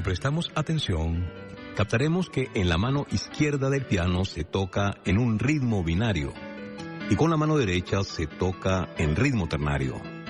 Si prestamos atención, captaremos que en la mano izquierda del piano se toca en un ritmo binario y con la mano derecha se toca en ritmo ternario.